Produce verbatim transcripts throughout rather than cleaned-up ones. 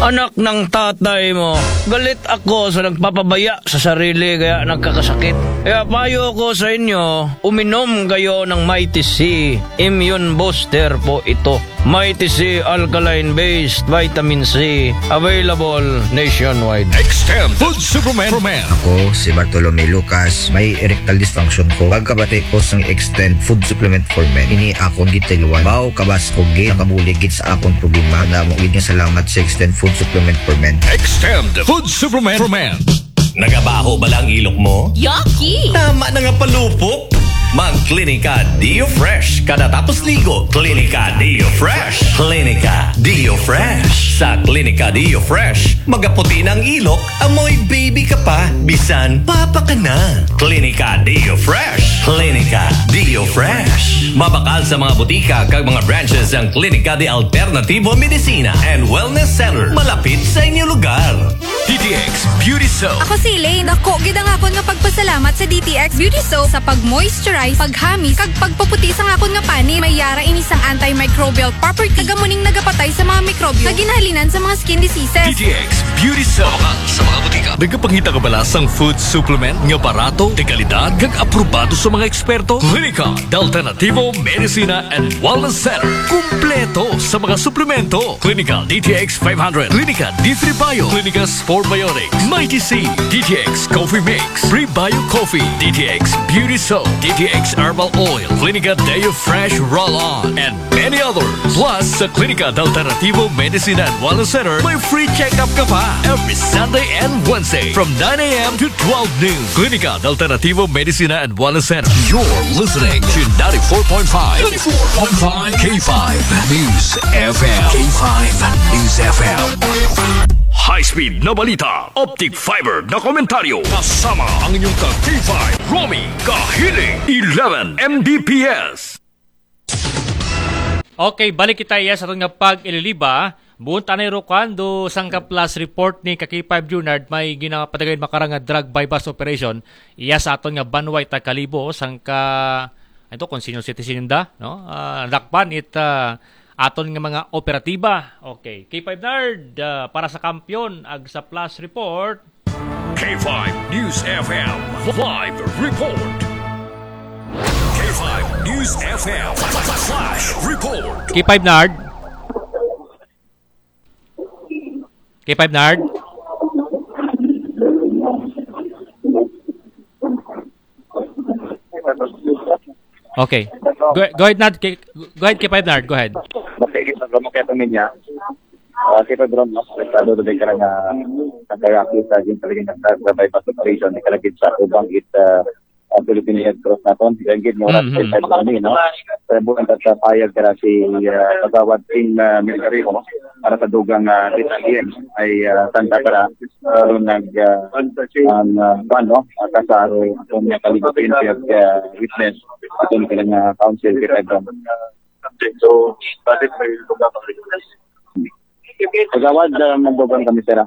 Anak ng tatay mo, galit ako sa nagpapabaya sa sarili kaya nagkakasakit. Kaya payo ko sa inyo, uminom kayo ng Mighty C. Immune booster po ito. Mighty C alkaline-based vitamin C. Available nationwide. Extend Food Supplement for Men. Ako si Bartolome Lucas, may erectile dysfunction ko. Pagkabati ko sa Extend Food Supplement for Men, ini akong gitilwan. Bao kabas ko gid nakabuligid sa akong problema. Namo gid nga salamat sa Extend Food Supplement for Men. Extend Food Supplement for Men. Nagabaho ba lang ilok mo? Yucky! Tama na nga palupok. Mag-Clinica Dio Fresh kada tapos ligo. Clinica Dio Fresh. Clinica Dio Fresh. Sa Clinica Dio Fresh, magaputi ng ilok, amoy baby ka pa, bisan papa ka na. Clinica Dio Fresh. Clinica Dio Fresh. Mabakal sa mga butika kag mga branches ang Clinica de Alternativo Medicina and Wellness Center malapit sa inyong lugar. D T X Beauty Soap. Ako si Elaine. Ako, gid ang akon nga pagpasalamat sa D T X Beauty Soap sa pag-moisturize, paghamis, kag pagpaputi sa akon nga pani. May yara inisang antimicrobial property. Kagamuning nagapatay sa mga mikrobyo na ginahalinan sa mga skin diseases. D T X Beauty Soap. Mabakal sa mga butika. Nagkapangita ka bala sang food supplement nga barato, de kalidad, kag aprobado sa mga eksperto? Clinica de Alternativo Medicina and Wellness Center. Kumpleto sa mga suplemento. Clinica D T X five hundred. Clinica D three Bio. Clinica Sport Biotics. Mighty C. D T X Coffee Mix. Free Bio Coffee. D T X Beauty Soap. D T X Herbal Oil. Clinica Deo Fresh Roll-On. And many others. Plus, sa Clinica de Alternativo Medicina and Wellness Center, may free check-up ka pa every Sunday and Wednesday from nine a.m. to twelve noon. Clinica de Alternativo Medicina and Wellness Center. You're listening to ninety-four point five. ninety-four point five K five News F M. K five News F M. High-speed na balita, optic fiber na komentaryo, kasama ang inyong ka-K five, Romy Kahiling, eleven M B P S. Okay, balik kita iya sa itong nga pag-ililiba. Buong tanay rokan do sangka plus report ni K five Junard may ginapatagay makarang nga drug bypass operation. Iya sa aton nga Banway Takalibo sangka ito kung senior citizen da, no? Uh, lakpan it uh, aton nga mga operatiba. Okay, K five Nard uh, para sa kampiyon ag sa plus report. K five News F M live report. K five News F M flash report. K five Nard. K five Nard. Okay. Go, go ahead, Nard. K, go ahead, K five Nard. Go ahead. Bakit sa drama kaya pamilya? Kita drone no, estado do din karang nagkayaki sa din talaga sa bypass operation ni kalagit sa ubang it Philippine Red Cross naton. Gagid mo rat sa kami no. Sa buwan ta payag kara si kagawad team military mo para sa dugang Italian ay tanda para ron nag ang ano kasaro atong kalibutin sa witness atong kanang council kita dron. So, bakit may lugar pa rin? Kagawad magboban kami sira.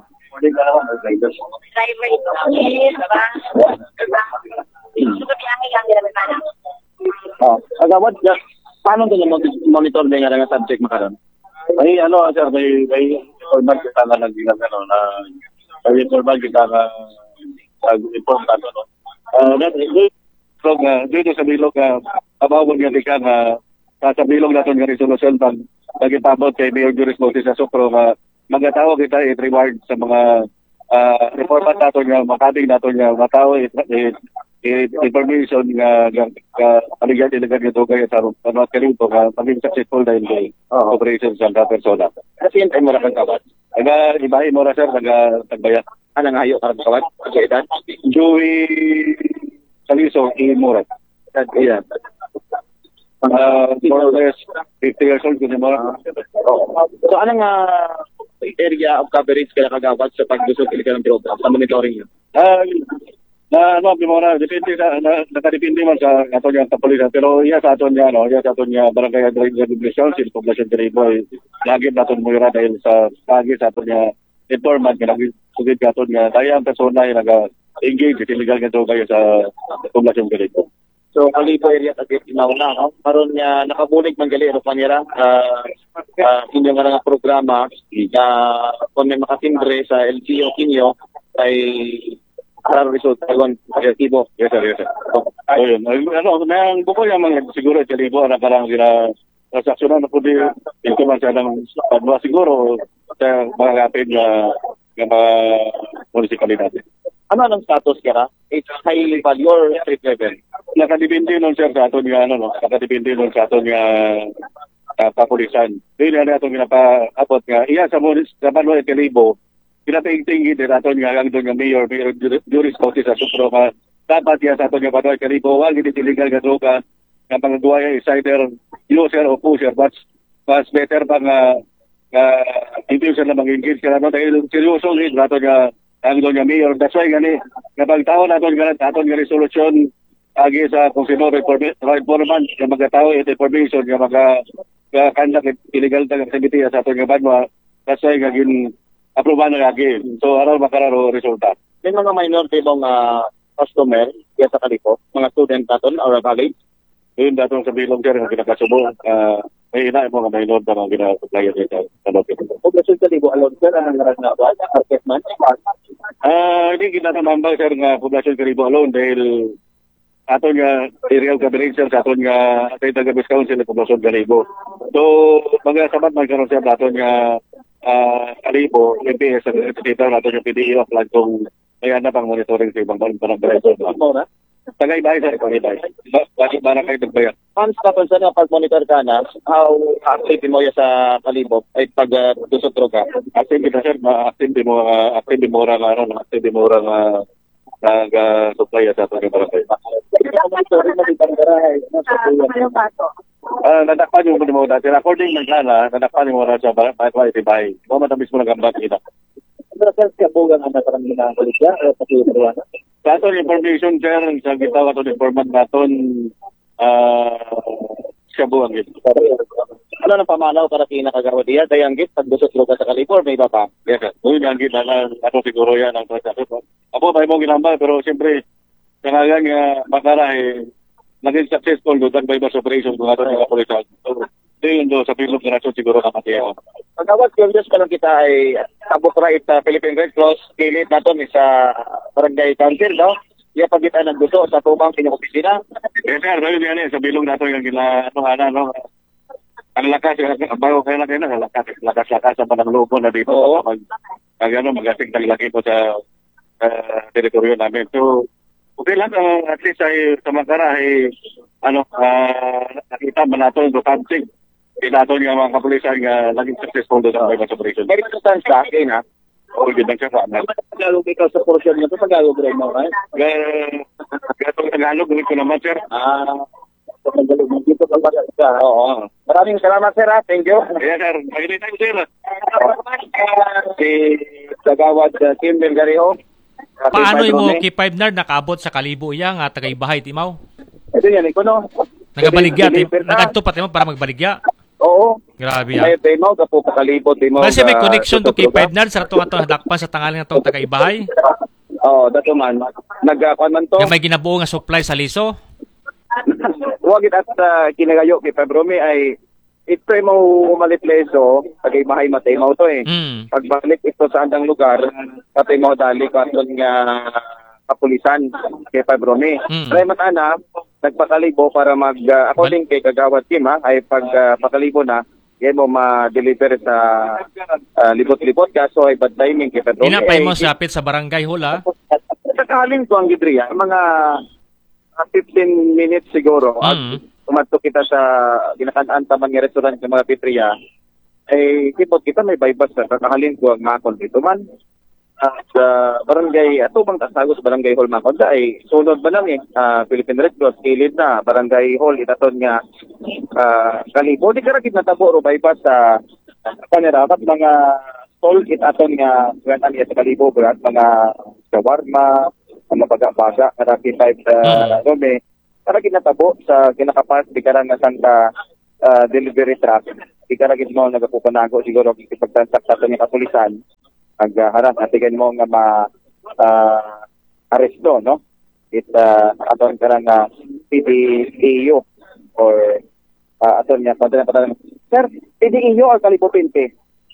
Oh, kagawad paano ko monitor din nga nga subject makaron? May ano sir, may may formal kita na naging ano na may formal kita na nag-inform ka no. Ah, that so dito sa bilog abawon nga tika nga sa bilog naton nga resolution pag nagipabot kay Mayor Juris Moses sa Sukro nga magatawag kita i-reward sa mga uh, reformat nato nga makading nato nga mataw information nga kaligyan ilagan nga dugay sa ano kalimto nga maging successful dahil kay operation sa mga persona. Kasi yung time mo na kang kawat. Aga ibahin mo na sir naga tagbayat. Anong hayo karang kawat? Sa edad? Joey Saliso i-Murat. Ayan. Uh, more or less fifty years old kung mo. So anong uh, area of coverage kaya kagawad sa pagdusog ilikan ng program sa monitoring niyo? Uh, na ano mo na depende sa na, nakadepende man sa aton nga kapulisan pero iya sa aton nga no iya sa aton nga barangay administration sa population Tariboy lagi naton mo ira dahil sa lagi sa aton nga informant nga lagi sugid aton nga dayang persona nga naga engage illegal nga dugay sa population Tariboy. So, Kalibo area tagit inauna, no? Karon nga nakabulig man gali ro panira uh, uh, inyo nga nga programa na kung may makatimbre sa L G O kinyo ay para resulta kon positibo. Yes sir, yes sir. So, yun. Ano, nang buko yung mga siguro Kalibo na parang sila transaksyonan na po di ito man siya ng padwa siguro sa mga kapit nga nga mga municipalidad. Ano ang status kaya? It's highly value or street level? Nakadepende nun sir sa aton nga ano no, nakadepende nun sa aton nga uh, kapulisan. Dili na aton ginapaabot nga iya sa munis sa Banwa Kalibo. Pinatingting din aton nga ang nga mayor, mayor Juris County sa Suprema. Dapat ya sa aton nga Banwa Kalibo wag gid illegal nga droga nga pangduaya is either user o pusher but mas better pa nga nga hindi sila na mag-engage ka na dahil seryoso gid aton nga ang doon nga mayor. That's why gani kapag tao naton nga aton nga resolution agi sa kung sino reformant nga magataw ito information nga mga conduct illegal activity sa aton nga Banwa. That's why gagin aprobahan na agi. So araw makararo resulta. May mga minor tibong uh, customer kaya sa Kalibo, mga student naton or college. Yun datong sa bilog sir nga ginakasubo. Uh, may ina mo nga minor na mga ginasuplayan dito sa local. Poblasyon Kalibo alone sir ang naras na ba? Market man? Ah, hindi ginatamambang sir nga poblasyon Kalibo alone dahil aton nga aerial cabinet sir sa aton nga atay taga-Base Council ng poblasyon Kalibo. So, mga sabat man karon sir aton nga uh, Kalibo, M P S ang dito aton yung P D E of lang kung may na pang monitoring sa ibang barangay. Tagay-bahay sir, tagay-bahay. Bakit ba na kayo nagbayad? Once kapag sa nga pag-monitor ka na, how active mo ya sa Kalibo ay pag-dusot uh, ka? Active kita sir, active mo, uh, active mo orang ano, active mo orang uh, nag-supply sa ating barangay. Ah, nadakpan yung mo dati. According ng kana, nadakpan yung oras sa barangay itibay. Mo matamis mo nagambak kita. Pero sir, siya po ang nasa karang ginagawa o sa kiluruan? Sa aton information sir, sa gitaw aton informant naton ah siya po ang gito. Ano nang pamanaw para kinakagawa diya? Dayang git, pagdusot lugar sa Kalibo, may iba pa? Yes sir. Doon yung git na ato siguro yan ang transaction. Abo, may mong ginambal, pero siyempre, kangagan nga makara eh, naging successful doon ang bypass operation kung ato nga kapulisan. So, yun doon sa pilog na rasyon siguro na matiyaw. Pagkawat, curious ka lang kita ay tabok right uh, Philippine Red Cross, kilit natin sa barangay council, no? Iya pagitan ng gusto sa tumang pinyong opisina. Yes sir, sabi niya niya, sa bilog natin yung gila, ano, ano, no? Ang lakas, bago kayo na kayo na, lakas, lakas-lakas sa panang lobo na dito. Oo. Mag, mag, ano, magasing taglaki po sa uh, teritoryo namin. So, okay lang, uh, at least ay sa Makara ay, ano, uh, nakita man natin yung something. Pinaton nga mga kapulisan nga naging successful doon sa bypass operation. May resultan sa akin, ha? Oo, gandang siya sa amin. Tagalog ikaw sa portion nyo ito, Tagalog rin mo, ha? Gatong Tagalog, gawin ko naman, sir. Ah, sa Tagalog, dito ka ba ka? Oo. Maraming salamat, sir, ha? Thank you. Yes, sir. Magiging tayo, sir. Si Tagawad Kim Belgario. Paano mo kay five nard nakaabot sa Kalibo iya nga tagay-bahay timaw? Ito yan, iko no. Nagabaligya, nagadto pa timaw para magbaligya. Oo. Grabe ya. May timaw ka po Kalibo timaw. Kasi may connection to kay five nard sa ato ato dakpan sa tangalan natong tagay-bahay. Oo, dato man. Nagkuan man to. Nga may ginabuo nga supply sa liso. Wag it at uh, kinagayo kay Febrome ay ito ay mo umalit leso, tagay bahay matay mo to eh. Mm. Pagbalik ito sa andang lugar, patay mo dali katon nga kapulisan kay Febrome. Mm. Kaya matana, nagpakalibo para mag, uh, according kay Kagawad Kim ha, ay pag uh, pakalibo na, yan mo ma-deliver sa uh, libot-libot kaso ay bad timing kay Febrome. Inapay mo sapit sa barangay hula. Sakaling ko ang gidriya, mga uh, fifteen minutes siguro. Mm. At tumadto kita sa ginakanaan tamang nga restaurant ng mga pitriya, eh, kipot kita may bypass na kakahalin ko ang makon dito man. At uh, barangay, ato bang tasagos barangay hall makon da, ay sunod ba lang eh, uh, Philippine Red Cross, kilid na, barangay hall, itaton nga uh, Kalibo. Di karakit na tabo, ro bypass sa uh, panirapat, mga stall, itaton nga, ganan niya sa Kalibo, at mga shawarma, mga baga-baga, karakit type sa uh, Rome, para kinatabo sa kinakapas di karang nga sangka uh, delivery truck di karang mo nagapupanago siguro kipagtansak sa ato nga kapulisan ag uh, haras atigan mo nga ma uh, aresto no it uh, aton karang uh, P D E U or uh, aton niya kontra pa sir P D E U or Kalibo Pinte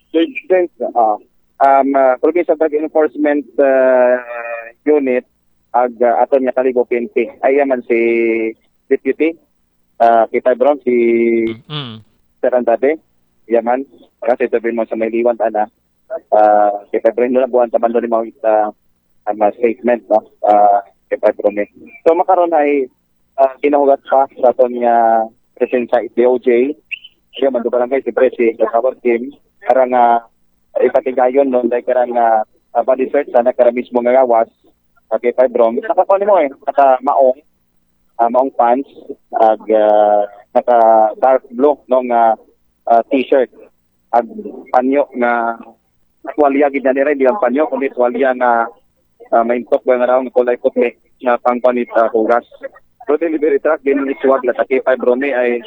uh, um uh, Provincial Drug Enforcement uh, Unit ag uh, aton niya Kalibo Pinte ay man si Deputy uh, Kitay Bron si Mm. Sir Andrade yaman kasi sabi mo sa may liwan ana uh, Kitay Bron na buwan sa bando ni mo uh, um, statement no uh, Kitay Bron eh. So makaron ay uh, kinahugat pa sa aton niya presensya sa D O J siya man do barangay si Presi sa cover team karang uh, ipatigayon noon dahil karang uh, uh, body search sana karang mismo nga gawas uh, kay Fibrom nakakuha mo eh naka maong uh, maong pants ag uh, naka dark blue nung uh, uh, t-shirt ag panyo nga tuwalya gid na rin di ang panyo kundi tuwalya nga uh, maintok ba nga raw nga kulay puti nga pangpanit uh, hugas so delivery truck din isuwag la sa kay Fibrom ay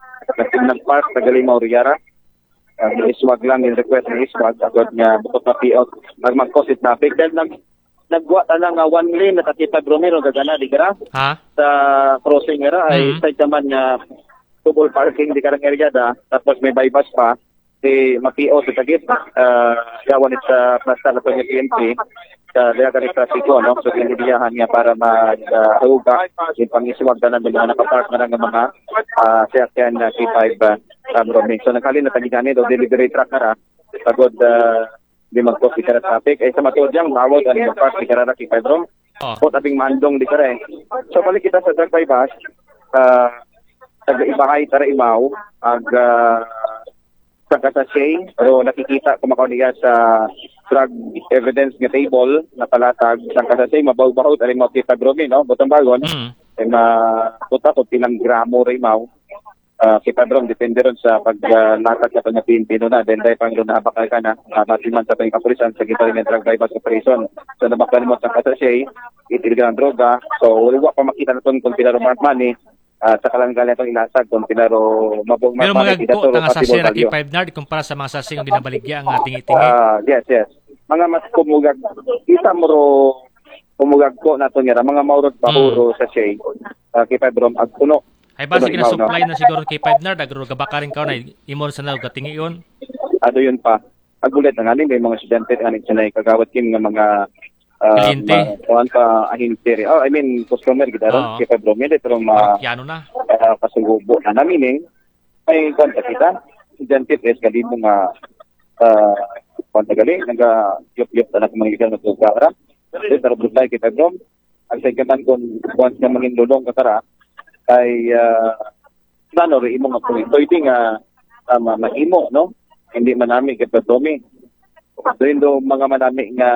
nag park sa Galing Mauriara uh, iswag lang yung request ng iswag agad nga bukod na P O magmagkosit traffic dahil nag nagwa ta lang uh, one lane na takita Bromero gagana di gara Ha? sa crossing era ay Mm. side naman nga double parking di karang area da tapos may bypass pa si ma-P O sa tagit uh, yawan it sa plasta na to ng P N P sa daya ka trafiko no so inibiyahan niya para mag-huga uh, yung pangiswag na ng mga nakapark na ng mga uh, sasakyan na C five uh, Bromero so nakali na tagigani do delivery truck na ra pagod uh, di magkosi kara traffic ay sa matuod yang bawod ang park di kara kay Pedro Oh. po tabing mandong di kara eh so balik kita sa drug bypass uh, taga ibahay tara imaw ag uh, sa kasasay pero nakikita kumakaw niya sa drug evidence nga table na palatag sa kasasay mabaw-baw tari mo kita Brome no botong bagon Mm. ay maputa ko pilang gramo ra imaw Uh, kita Brom, depende ron sa paglatag uh, na Pilipino na. Then dahil pang na bakal ka na, uh, matiman sa pang kapulisan sa kita rin ng drug bypass operation. So nabakal mo sa kasasay, itilga ng droga. So wala pa makita na ito kung pinaro mark money. Uh, sa kalangalan itong ilasag kung pinaro mabong Pero mark money. mga go tanga sa sira kay five nard kumpara sa mga sasing ang ginabaligya ang ating itingi. Uh, yes, yes. Mga mas kumugag, kita mo ro kumugag ko na ito nga, mga maurot bahuro sa shay. Uh, kay five Brom, ag puno. Ay ba sige na supply na siguro kay five nard agro gabakarin ka na imo sa nag gatingi yon. Ano yun pa? Agulit na nga may mga estudyante aning sanay kagawat kim nga mga uh, Kliyente. kuan pa ahinte. Oh, I mean customer gidaron Oo. kay Pedro Mede pero ma Yano na. uh, kasugubo na namin eh. May konta kita. Estudyante es kalibo nga uh, konta gali naga yup-yup na mga ikan na tugara. Pero brutal kay Pedro. Ang segment kon once na mangin lulong katara ay uh, ano rin imo nga point. Pwede nga uh, mahimo, no? Hindi manami kay Patomi. So, do mga manami nga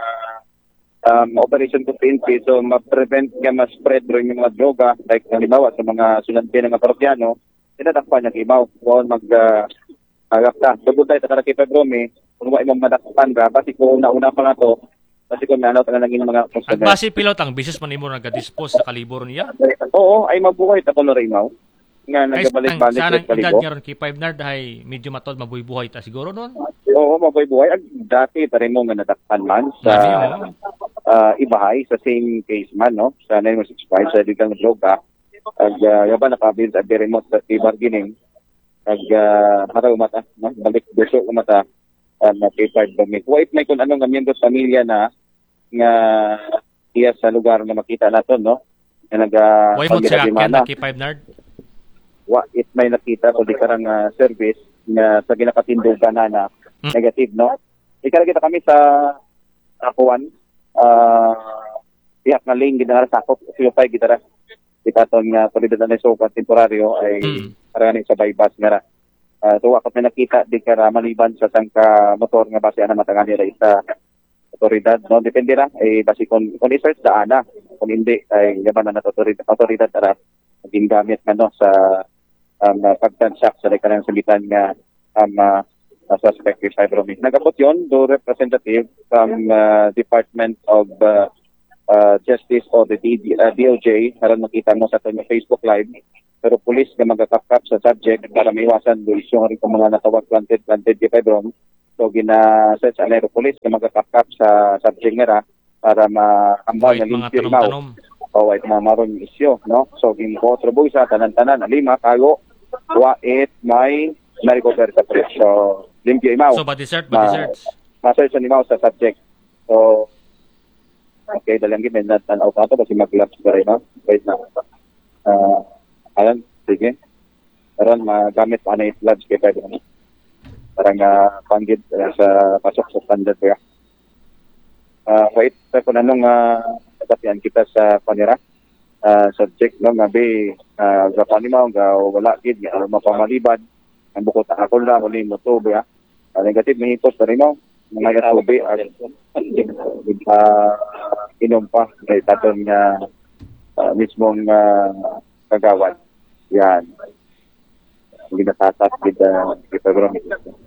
um, operation to P N P, so ma-prevent nga ma-spread rin yung mga droga, like halimbawa sa mga sunante ng parokyano, tinatakpan niya kibaw. Huwag mag uh, agapta. Tugod tayo sa kay Pedromi, kung wala imong madakpan ka, kasi kung una-una pa nga to, kasi kung naanaw ka na naging mga Ang customer. base pilot ang business man imo nagadispose sa kalibor niya. Oo, ay mabuhay ta ko na rin, Mau. Nga Ay nagabalik-balik sana sa ang edad kalibo. nga ron kay five nard ay medyo matod mabuhay-buhay ta siguro noon. Oo, mabuhay-buhay. Ag dati pa rin mo nga natakpan man sa Dati, oo. uh, ibahay, sa same case man, no? Sa nine one six five, sa illegal na droga. Ag uh, yaba nakabil at very remote sa bargaining. Ag uh, haraw mata, no? Balik beso ko mata uh, na kay five bumik. Wait, may kung anong miyembro sa pamilya na nga iya sa lugar na makita nato, no? Na nag uh, Why mo siya kaya kay five nard? Wa it may nakita ko di karang uh, service nga sa ginakatindugan na na Hmm. negative, no? Ikala kita kami sa Akuan, uh, iyak na lane ginara sakop siyopay gitara. Ikaton nga pwede na so temporaryo ay Hmm. parang sa bypass nga ra. Uh, so wakat may nakita di kara maliban sa sangka motor nga base ana matangan nila isa otoridad, no? Depende ra ay basi kon kon i-search daana, kung hindi ay yaman na otoridad otoridad ara maging gamit nga no sa um, pagtansak sa kanang sabitan nga um, uh, suspect is Cyberoming. Nagabot yon do representative from uh, Department of uh, uh, Justice o the D D, uh, D O J. Haran makita mo sa ating Facebook Live. Pero police nga magkakap sa subject para maiwasan do isyo rin kung mga natawag planted planted kay Pedrom. So gina-set sa Aero Police nga magkakap sa subject nga ra para ma-ambal Wait, na mga limpyo imaw. tanom-tanom. O wait mga maron yung isyo, no? So ging ko trabuy sa tanan-tanan lima kago wait may na-recover sa press. So limpyo imaw. So, ba dessert, ba desserts? Ma-search ni imaw sa subject. So okay, dalang gid na tan-aw pa to kasi mag-labs pa rin, no? Wait na. Ah, ayan, sige. Karon magamit pa na i-labs kay pwede mo. Parang uh, panggid uh, sa pasok sa standard kaya. Uh, wait, sa kung anong uh, katapian kita sa panira uh, subject no ngabi uh, sa panima nga wala gid nga uh, mapamaliban ang bukod ako lang uli mo to ba uh, negative minutes pa rin mo mga gatubi uh, inom pa kay taton nga uh, mismong uh, kagawad yan ginatatat gid uh, February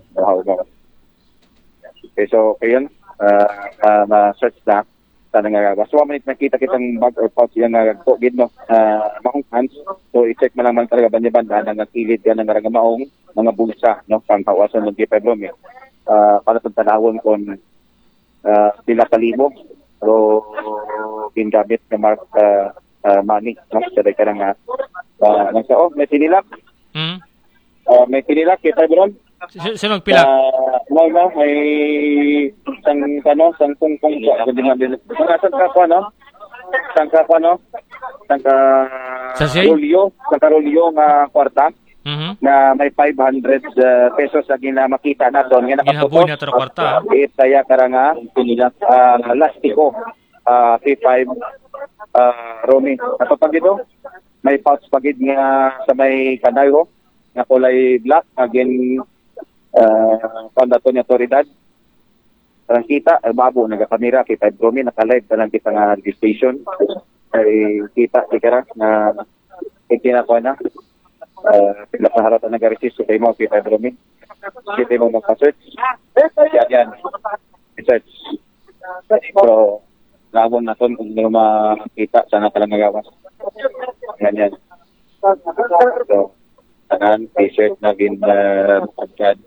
okay so kayon uh, uh, na-search na sa nangagawa. So, manit nakita kitang bag or pouch yung nagagpo, gid no, uh, maong hands. So, i-check mo lang man talaga banda-banda na nakilid ka ng nga maong mga bulsa, no, pang kawasan ng February. Uh, para sa tanawon kung uh, sila kalibog o gingamit na mark uh, uh, money, no, sa ka nga uh, nang sa, oh, may sinilak. Hmm? Uh, may sinilak, kita bro. Sinong pilak? Uh, no, no, may sang kano, sang kungkung ko. Ako din nga din. Sang ka ko, no? Sang ka ko, no? Sang ka rolyo, sang ka rolyo nga kwarta. Mm-hmm. Na may five hundred uh, pesos na ginamakita na doon. Nga ginahaboy na ito kwarta. Itaya ka nga, pinila, uh, lastiko, uh, T five, uh, Romy. Kapag ito, may pouch pagid nga sa may kanayo, na kulay black, again, Uh, pandato niya autoridad parang kita, ay babo nagakamera kay five Romy, naka-live na lang kita nga registration ay kita, sikara na itina ko na uh, pinapaharata nag-resist kay mo kay five Romy kita mo magpa-search yan yan search so labon na ton kung hindi makita sana ka lang nagawas yan yan so tanan t-shirt na gin uh, pagkad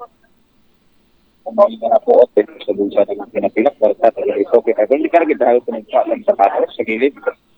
may mga po open sa bulsa ng pinapilak barta talaga ito kaya hindi ka rin dahil ito ng patang sapatos sa gilid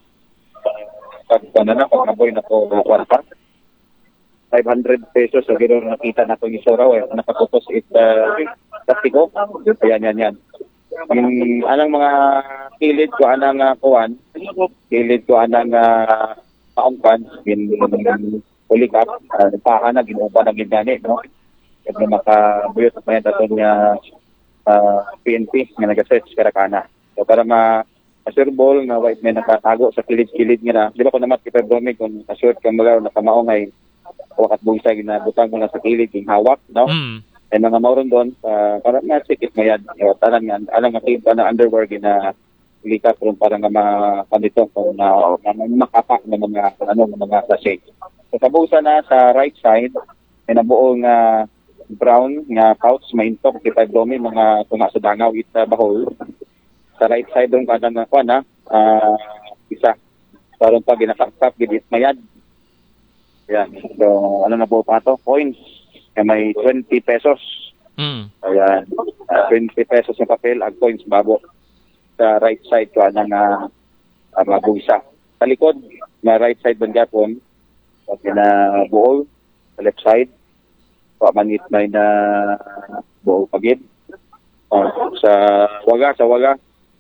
pag na na pag naboy na po kwarta five hundred pesos sa gano'n nakita na itong isuraw eh nakaputos it uh, plastiko ayan yan yan yung anang mga kilid ko anang uh, kuwan kilid ko anang uh, paungkan in ulikap uh, paha na ginuupa na ginani no at na makabuyot at mayan dato niya uh, P N P nga nag-search karakana. So para ma masurbol nga white man nakatago sa kilid-kilid nga na. Di ba kung naman kita Domi kung assured kang magaw na kamaongay wakat bungsay na butang mo na sa kilid yung hawak, no? Mm. Ay mga mauron doon uh, para nga sikit mayad. Tanan nga, alang nga tingin na underwear gina likap kung para nga makandito kung na, na makapak ng mga ano mga sachet. So kabusa na sa right side ay nabuong uh, brown nga pouch maintok kita Domi mga tunga sa dangaw it uh, bahol sa right side dong kada nga kuan na uh, isa karon pa ginakakap gid mayad yan so ano na po pa to coins kay may twenty pesos mm. Ayan uh, twenty pesos yung papel ag coins babo sa right side ko ana nga uh, mabuisa sa likod na right side bang gapon okay na buol sa left side manit may na buo pagid oh, sa waga sa waga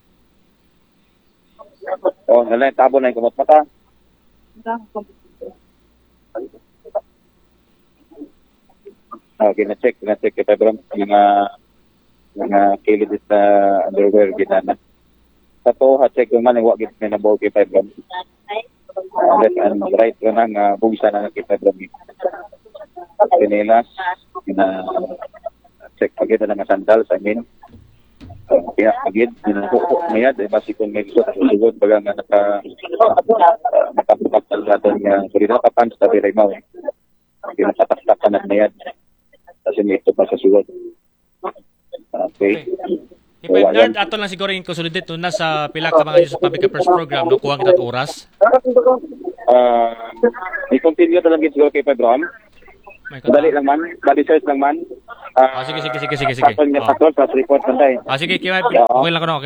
oh nalay tabo na yung kumot mata okay na check na check kita bro mga mga kilid sa underwear ginana sa to ha check yung man yung wagit may nabuo kita bro uh, left and right ko na nga bugsa na kita bro pinilas na check pagid na nga sandals I mean kaya pagid ginahukok mayad ay basi kung may gusto susugod baga nga naka nakapatal natin nga suri na kapans tabi ray mau ginatatak-takan na mayad kasi may ito pa sa sugod okay so, Nerd, ato lang siguro yung consolidate no, nasa pila ka mga sa public affairs program no kuwang kita oras uh, i-continue talaga siguro kay program. Dali lang man, dali search lang man. Uh, ah, sige, sige, sige, sige, sige. Sa report, sa report, ah, sige, okay lang ko na, okay lang.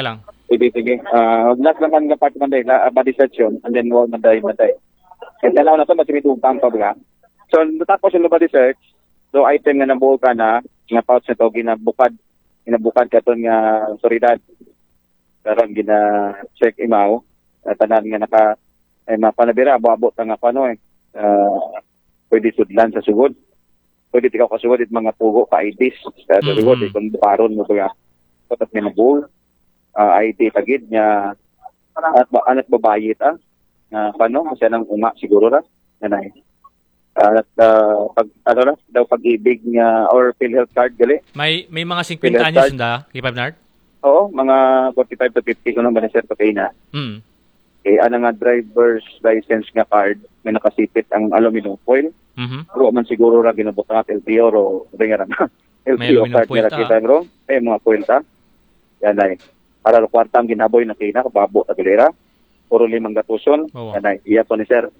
Sige, sige. Uh, last naman nga part man day, la, body search yun, and then wall man day, man day. Kaya dalaw na ito, masinitupang pa ba? So, natapos yung body search, so item nga nabuo ka na, nga pouch na ito, ginabukad, ginabukad ka ito nga soridad. Karon gina-check imaw, uh, tanan nga naka, ay mapanabira, abo-abo ta nga pano eh. Uh, pwede sudlan sa sugod. Pwede tikaw kasugod it mga pugo, ka-I Ds. Sa mm-hmm. sugod, kung baron mo ba, patat may nabuo. Uh, I D tagid niya at ba anak babayi ta na pano kasi nang uma siguro ra nanay at uh, pag ano ra daw pag-ibig niya or PhilHealth card gali may may mga fifty anyos da kay Pabnard. Oo, mga forty-five to fifty kuno ba ni sir pa kay na mm eh ana nga driver's license nga card may nakasipit ang aluminum foil. Mhm. Pero man siguro ra ginabot ang L T O ro ringa ra L T O card nila kita bro eh mga foil ta yan ay para lo kwartang ginaboy na kina babo ta galera puro limang gatuson oh. Yan iya to ni sir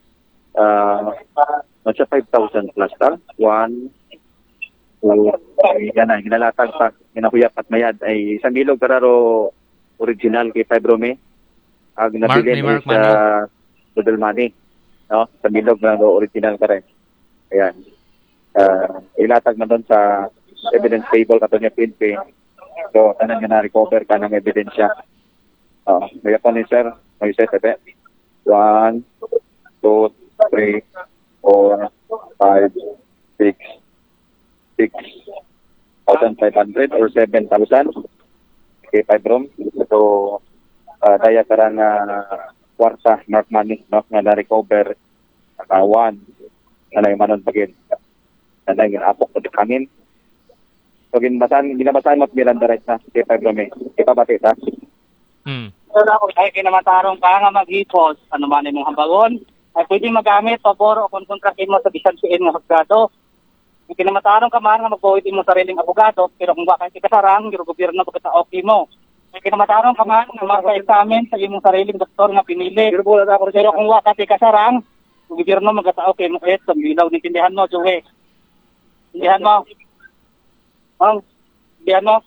ah uh, nasa five thousand plus ta one two yan ay ginalatag pa ginahuyap at mayad ay isang bilog kararo original kay five Rome ag nabili ni sa Dodel Money no sa bilog na do original kare ayan uh, ilatag man doon sa evidence table kato niya P N P. So, tanan nga na-recover ka ng ebidensya. Uh, may ako ni sir, may set, ebe. One, two, three, four, five, six, six thousand five hundred or seven thousand. Okay, five room. So, uh, daya ka rin uh, kwarta, north money, no? Nga na-recover. Uh, one, nanay manon pagin. Nanay nga apok ko kanin. So, ginabasahan, ginabasahan mo at Miranda right na, kay five Rome. Ipabati, ha? Hmm. Ay, kinamatarong ka nga maghipos, ano man mong hambagon, ay pwede magamit, pabor o kung kontrakin mo sa bisan siin nga husgado. Ay, kinamatarong ka man nga magbuhit mo sariling abogado, pero kung bakit ikasarang, yung gobyerno pagkata okay mo. Ay, kinamatarong ka man nga magpa-examen sa imong sariling doktor nga pinili. Pero kung bakit ikasarang, yung gobyerno magkata okay mo, eh, sambilaw, nitindihan mo, Joey. Tindihan mo. Ang, tindihan mo.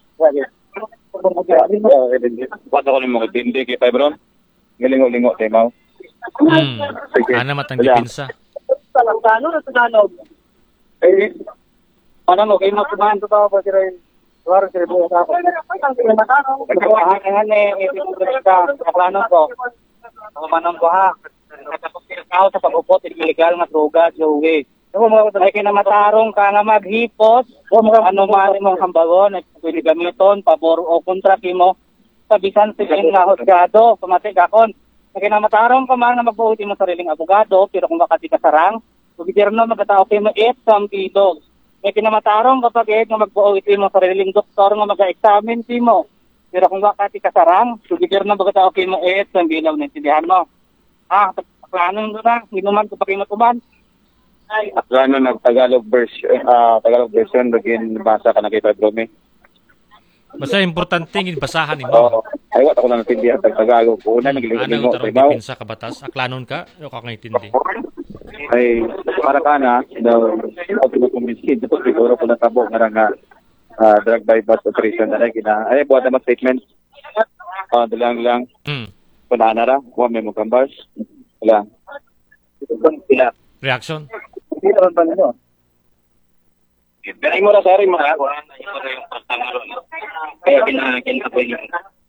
Bata ko ni mga tindi kay Fibron. Galingo-lingo tayo mau. Hmm. Ana matanggi pinsa. Salang kano na tunanog. Eh, ano mo, kayo masumahan to ba sila yung lugar sila po sa ako. Ang eh, ipinag ka, kaplanon ko. Kaplanon ko ha. Nakapagpil ka sa pag-upot, illegal nga droga, Joey. Ay kinamatarong ka nga maghipos, ano man mong hambagon, ay pwede gamiton, pabor o kontraki mo, sa bisan silin nga husgado, pamati kakon. Ay kinamatarong ka man nga magbuhuti mo sariling abogado, pero kung bakit ikasarang, gobyerno magkatao kayo mo it sampidog. Ay kinamatarong kapag it nga magbuhuti mo sariling doktor nga mag-examine si mo, pero kung bakit ikasarang, gobyerno magkatao kayo mo it sambilaw, naintindihan mo. Ah, plano nyo na, ginuman ko pa kayo matuban. At ano nag Tagalog version, uh, Tagalog version bagin basa ka na kay Rome. Basta importante yung basahan nimo. Oo. Ay wa ako na natindihan tag Tagalog. Una naglilingo sa mo. Ano sa kabatas? Aklanon ka? O ka ngitindi? Ay para ka na daw ako kumbinsin dito siguro ko na tabo nga nga uh, drug by bus operation na gina. Ay buhat na statement. Ah, uh, dalang lang. Hmm. Kuna na ra, wa may mo kambas. Wala. Ila. Reaction. Hindi naman ba nito? Pero mo na sa rin mga wala na ito rin yung pagtangaro. Kaya kinakain ako yun.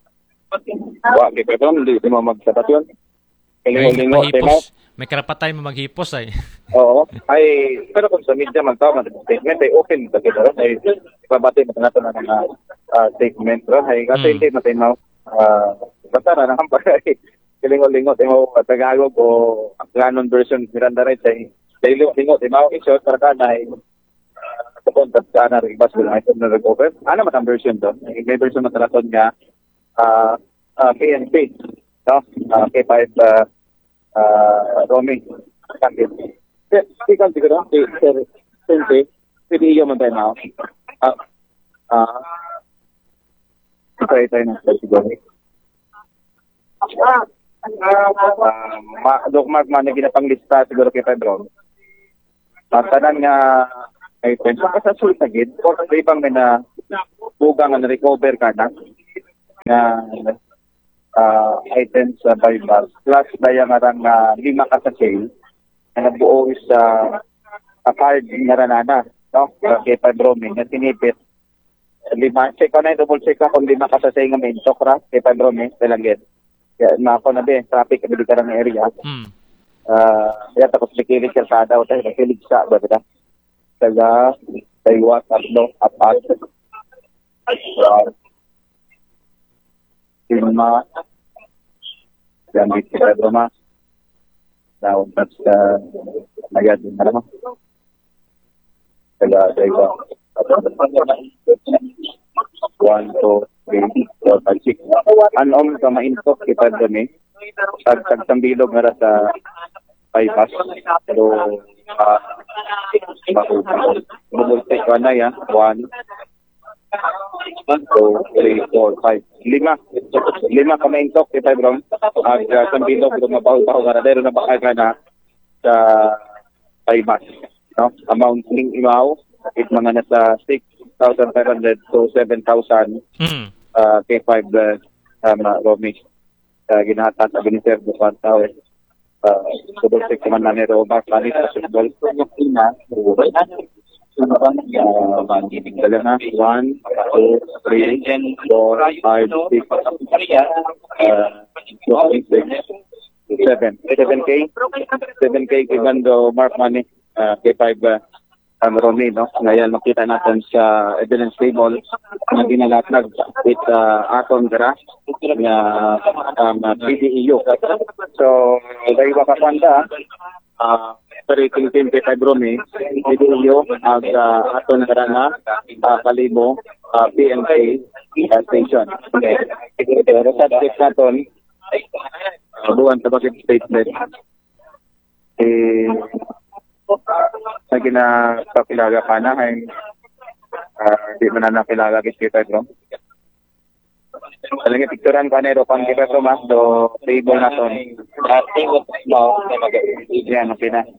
Wala, pero hindi mo magsabat yun. Kalingo-lingo, tema. May karapatay mo maghipos ay. Oo. Ay, pero kung sa media magtawag ng statement, ay open sa kita. Ay, ipabati mo natin ng mga uh, statement. Ay, kasi hindi natin mo. Basta na naman pa. Kalingo-lingo, tema mo Tagalog o Ganon version Miranda Rights ay kalingo-lingo, tema mo isyo para ka na ay kontat ka na rin ibas ko lang ito na recover. Ano matang version doon? May version na talaton nga uh, uh, P N P, no? Uh, K five uh, uh, Rome. Sikan siguro, P N P, pwede iyo man tayo na. Ah, ah, try tayo na siguro. Ah, uh, ma Doc Mark man na ginapanglista siguro kay five Rome. Tanan nga ay pensa ka sa sultagid o sa ibang may na bugang na recover ka na nga uh, items sa bypass plus daya nga rang uh, lima ka sa sale na nabuo is uh, a card nga ranana, no? Uh, kay five roaming na tinipit lima, check ko na, double check ko kung lima ka sa sale nga main talk ra kay five roaming talagyan kaya na ako na din traffic kabili ka ng area Hmm. uh, kaya tapos likilig ka sa daw tayo nakilig sa ba ba taga Taiwa, tatlo, apat uh, lima gamit kita rumah daun tas uh, nagad din naman taga Taiwa one, two, three, four, five, six anom ka ma-intok kita doon eh tag-tag bilog nga sa bypass so uh, bubultek ka na yan one one, two, three, four, five lima lima ka ma-intok kita bro at uh, sa bilog kung mabaho-baho ka na dahil na baka ka na sa bypass no? Amounting imaw it mga nasa six thousand five hundred to seven thousand Hmm. uh, K five uh, um, uh, Romy uh, ginahatan sa Biniser do Pantao uh, double check naman na nero ba planet sa football yung ina uh, dala na one, two, three, four, five, six uh, seven seven K seven K kay Bando Mark Money uh, K five uh, Um, Romy, no? Ngayon, makita natin sa evidence table na dinalatag with uh, Aton Gara na um, P D E U. So, dahil wakapanda, uh, operating team K five Romy, P D E U, ang uh, Aton Gara na uh, Kalibo, uh, P M K uh, station. Okay. Pero sa subject natin, uh, buwan sa bakit statement, eh, na ginapapilaga ka na ay uh, di mo na napilaga kita bro. Alam nga picturean ka na ito pang kita bro mas do table na to. Table mo na mag-yan okay na.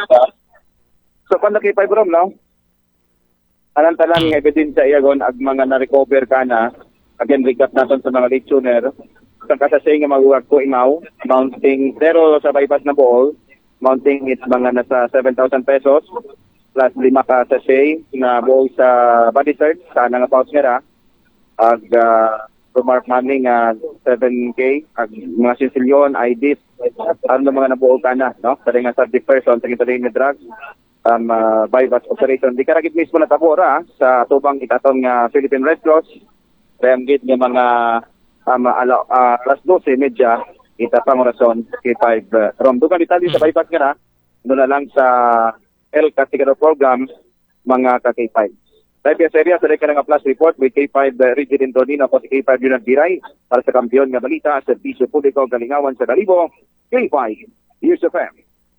So kung nakipay bro no? Anong talang ebidensya iyagon ag mga na-recover ka na again recap natin sa mga listener kung kasasay nga mag-work ko imaw mounting zero sa bypass na buol mounting is mga nasa seven thousand pesos plus lima ka sachet na buo sa body search sa nga pouch nga ag uh, remark money nga seven K ag mga sinsilyon, I Ds ano mga nabuo ka na no? Sa nga subject person sa kintuloy ni drugs um, uh, bypass operation di karagit mismo na tabora sa tubang itatong nga uh, Philippine Red Cross remgit nga mga um, ala, uh, alas twelve media ita pang rason K five uh, from dugang detalye sa bypass nga na doon na lang sa L Category Program mga ka K five. Dahil sa area sa ka nga plus report with K five uh, Rigid Indonino ako si K five Junard Biray para sa kampiyon nga balita sa Servisyo Publiko Galingawan sa Dalibo K five News F M.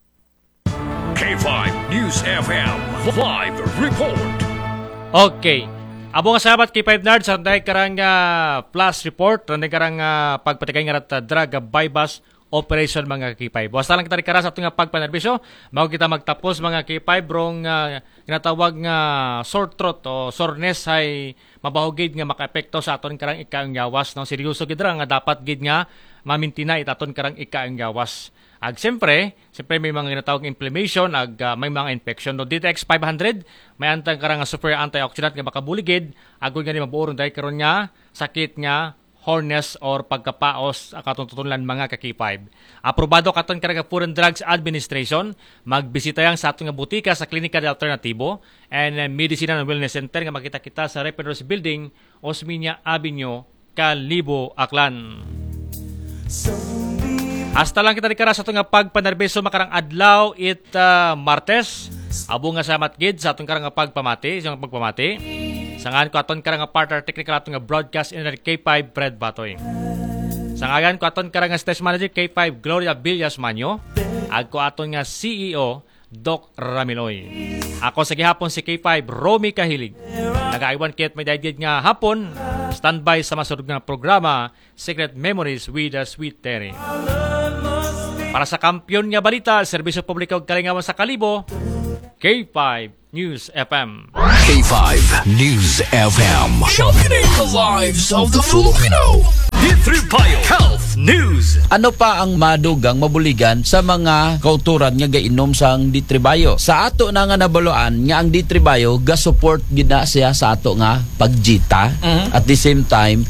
K five News F M Live Report. Okay. Abo nga sabat K five Nards, sanday karang uh, plus report, sanday karang uh, pagpatigay nga rat uh, drug uh, bypass operation mga K five. Basta lang kita rikara sa itong pagpanerbisyo, mao kita magtapos mga K five rong uh, ginatawag nga sore throat o soreness ay mabahugid nga makaepekto sa aton karang ikaang gawas. No? Seryoso gid ra nga dapat gid nga mamintina itaton karang ikaang gawas. Ag siyempre, siyempre may mga ginatawag inflammation, ag uh, may mga infection. No, D T X five hundred, may antang karang super antioxidant nga makabuligid, agoy nga ni mabuoron dahil karon nga sakit nga horness or pagkapaos akatong tutulan mga ka K five. Aprobado katon karang Food and Drugs Administration, magbisita yang sa atong nga butika sa Klinika de Alternativo and uh, Medicine and Wellness Center nga makita kita sa Repenros Building, Osmeña Avenue, Kalibo, Aklan. Hasta lang kita rikara sa itong nga pagpanerbeso makarang adlaw it uh, Martes. Abo nga sa matgid sa itong karang nga pagpamati, sa pagpamati. Sangan ko aton karang nga partner technical atong nga broadcast in K five Fred Batoy. Sangayan ko aton karang nga station manager K five Gloria Villas Manyo. Ag ko aton nga C E O Doc Ramiloy. Ako sa gihapon si K five Romy Kahilig. Nagaiwan kit may daigid nga hapon. Standby sa masunod nga programa Secret Memories with the Sweet Terry. Para sa kampiyon nga balita, Serbisyo Publiko Kalingawan sa Kalibo, K five News F M. K five News F M. Championing the lives of the Filipino. D three Bio Health News. Ano pa ang madugang mabuligan sa mga kauturan nga gainom sang D three Bio? Sa ato na nga nabaloan nga ang D three Bio ga support gina siya sa ato nga pagjita. Mhm. At the same time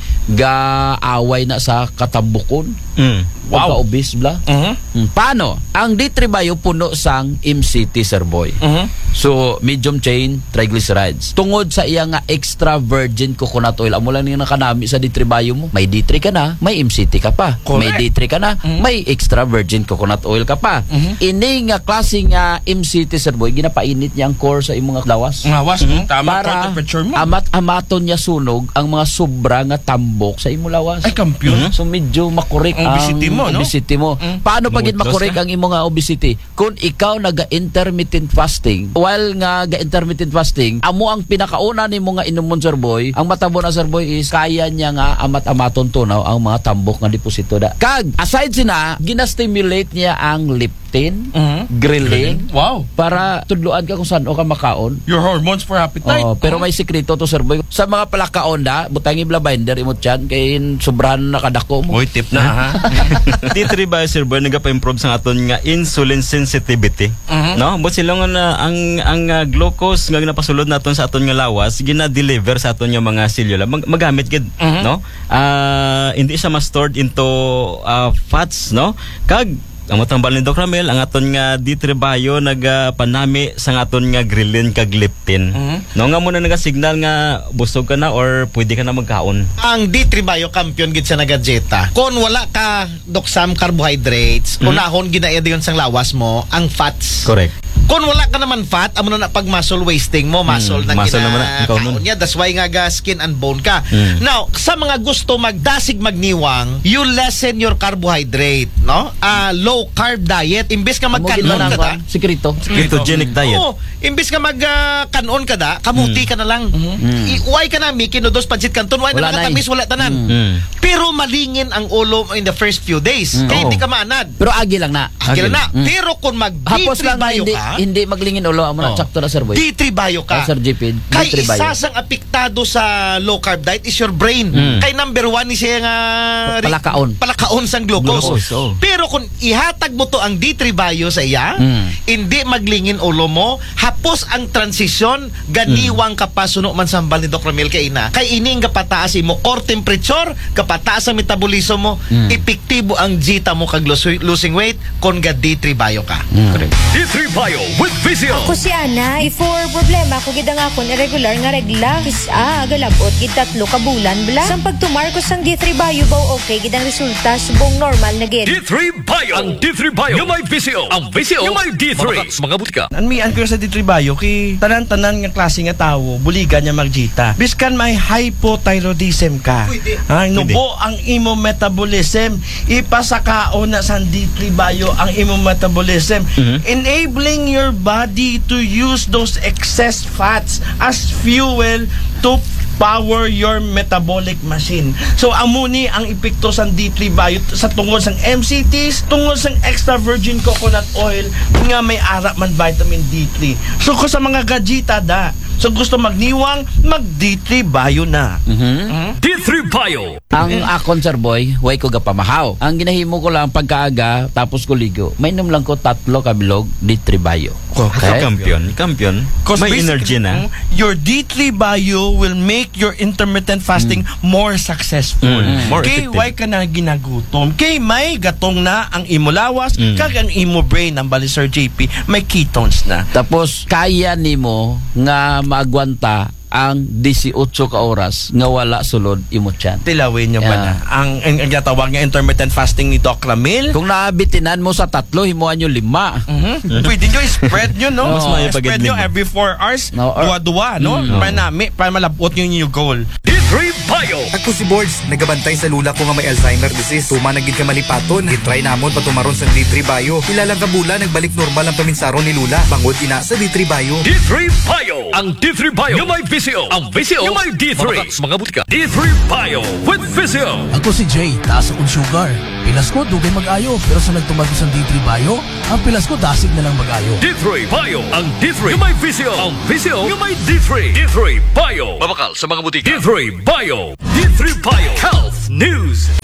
ga away na sa katambukon. Mm. Wow. Pagka-obese bla. Mhm. Mm, Paano? Ang D three Bio puno sang M C T, Sir Boy. Mhm. So, medium chain triglycerides. Tungod sa iya nga extra virgin coconut oil, amo lang yung nakanami sa D three Bio mo. May D three ka na, may M C T ka pa. Correct. May D three ka na, Mhm. may extra virgin coconut oil ka pa. Mhm. Ini nga klase nga M C T, Sir Boy, ginapainit niya ang core sa imong nga lawas. Ngawas mo, tama Para core temperature mo. amat-amaton niya sunog ang mga sobra nga tambok sa imong lawas. Ay, kampiyon. So medyo makorek Ang obesity mo, no? obesity mo. Mm. Paano pag Mood loss makorek ka? ang imong nga obesity? Kung ikaw naga-intermittent fasting, while nga ga-intermittent fasting, amo ang pinakauna nimo nga inumon, Sir Boy, ang matabo na, Sir Boy, is kaya niya nga amat-amaton tunaw ang mga tambok nga deposito da. Kag aside sina, gina-stimulate niya ang leptin, Mhm. ghrelin, Wow. para tudloan ka kung saan o ka makaon. Your hormones for appetite. Oo, pero may sikreto to, Sir Boy. Sa mga palakaon da, butangi bla binder imot yan, kay sobrahan na kadako mo. Boy, tip na ha. D three Bio, Sir Boy, nagapa-improve sa aton nga insulin sensitivity. Mhm. No? But sila nga na ang ang uh, glucose nga napasulod naton sa aton nga lawas, gina-deliver sa aton nga mga selula. Mag magamit gid, Mhm. no? Ah, hindi siya ma-stored into uh, fats, no? Kag ang matambal ni Doc Ramel, ang aton nga D three Bio nagapanami sa aton nga ghrelin kag leptin. Mhm. No nga muna naga-signal nga busog ka na or pwede ka na magkaon. Ang D three Bio champion gid sa nagajeta. Kung wala ka doksam carbohydrates, Mhm. unahon ginaya diyon sang lawas mo ang fats. Correct. Kung wala ka naman fat, amo na pag muscle wasting mo, muscle Mm, na muscle naman na, ikaw kinakaon nun. niya. That's why nga ga skin and bone ka. Mm. Now, sa mga gusto magdasig magniwang, you lessen your carbohydrate, no? Ah, low carb diet. Imbes ka Amo magkanon gid ka da. Sikreto. Ketogenic diet. Oo, imbes ka magkanon ka da, kamuti ka na lang. I- Uway ka na, mi, kinudos pansit kanton, uway Wala na na nakatamis, wala tanan. Mm. Pero malingin ang ulo in the first few days. Kaya Oo. hindi ka maanad. Pero agi lang na. Agil na. Mm. Pero kung mag D Hapos three lang Bio hindi, ka, hindi maglingin ulo amo na Oh. sakto na, Sir Boy. D three Bio Oh, ka. Sir J P, D Kay three Bio. isa sang apektado sa low carb diet is your brain. Mm. Kay number one ni siya nga ri- Palakaon. palakaon sang glucose. Glucose, oh. Pero kung ihatag mo to ang D three Bio sa iya, Mm. hindi maglingin ulo mo, hapos ang transisyon, ganiwang ka pa suno man sambal ni Doc Ramil kay ina. Kay ining kapataas mo core temperature, kapataas ang metabolismo mo, Mm. epektibo ang jita mo kag lose- losing weight kon ga D three Bio ka. Mm. D three Bio with Vizio. Ako si Ana, before problema ko gid nga akon irregular nga regla. Isa, agalabot gid tatlo ka bulan bla. Sang pagtumar ko sang D three Bio baw okay gid ang resulta subong normal na gid. D three Bio. Ang D three Bio. Yung may Vizio. Ang Vizio. Yung may D three. Mga, mga butika. Anmian ko sa D three Bio kay tanan-tanan nga klase nga tawo buligan niya magjita. Biskan may hypothyroidism ka. Ang nubo ang imo metabolism ipasakao na sa D three Bio ang imo metabolism, Mhm. enabling your body to use those excess fats as fuel to power your metabolic machine. So amuni ang epekto sa D three Bio sa tungod sang M C Ts, tungod sang extra virgin coconut oil nga may ara man vitamin D three. So ko sa mga gajita da, so gusto magniwang, mag D three Bio na. Mhm. D three Bio. Ang akon, Sir Boy, way ko gapamahaw. Ang ginahimo ko lang pagkaaga tapos ko ligo. Mainom lang ko tatlo ka bilog D three Bio. Okay. Kampiyon, kampiyon. May basic- energy na. Mm, Your D three Bio will make your intermittent fasting more successful. Mm, more Kay effective. why ka na ginagutom? Kay may gatong na ang imo lawas, Mm. kag ang imo brain ang bali Sir J P, may ketones na. Tapos kaya nimo nga maagwanta ang eighteen ka oras nga wala sulod imot yan. Tilawin nyo ba Yeah. na? Ang, ang, ang tawag nga intermittent fasting ni Doc Ramil. Kung naabitinan mo sa tatlo, himuan nyo lima. Mhm. Pwede nyo i-spread nyo, no? Mas maayo Spread pag-idling. nyo every four hours, No, or- duwa-duwa, no? Mm. Para, nami, para malabot nyo yung goal. D three Bio. Ako si Boards, nagabantay sa lula ko nga may Alzheimer disease. Tuma nagid ka malipaton. Gitry namon patumaron sa D three Bio. Ilalang kabula nagbalik normal ang paminsaron ni Lula. Bangod ina sa D three Bio. D three Bio. Ang D three Bio. Yung may Vizio. Ang Vizio. Yung may D three. Mga, mga butika. D three Bio with Vizio. Ako si Jay, taas akong sugar. Pilas ko, dugay mag-ayo. Pero sa nagtumag ko sa D three Bio, ang pilas ko dasig na lang mag-ayo. D three Bio. Ang D three. Yung may Vizio. Ang Vizio. Yung may D three. D three Bio. Mabakal sa mga butika. D three Bio. D three Bio Health News.